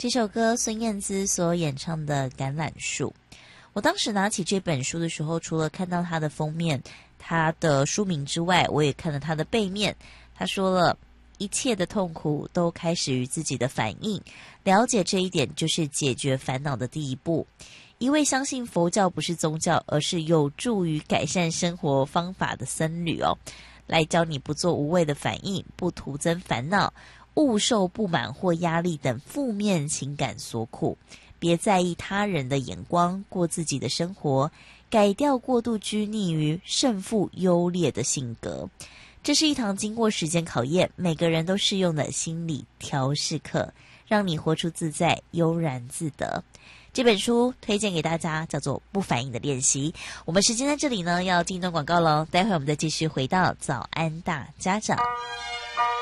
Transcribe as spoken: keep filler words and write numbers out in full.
这首歌孙燕姿所演唱的《橄榄树》。我当时拿起这本书的时候，除了看到它的封面、它的书名之外，我也看了它的背面。他说了，一切的痛苦都开始于自己的反应，了解这一点就是解决烦恼的第一步。一位相信佛教不是宗教，而是有助于改善生活方法的僧侣哦，来教你不做无谓的反应，不徒增烦恼，勿受不满或压力等负面情感所苦，别在意他人的眼光，过自己的生活，改掉过度拘泥于胜负优劣的性格。这是一堂经过时间考验，每个人都适用的心理调试课，让你活出自在，悠然自得。这本书推荐给大家，叫做《不反应的练习》。我们时间在这里呢，要进一段广告喽，待会我们再继续回到早安大家长。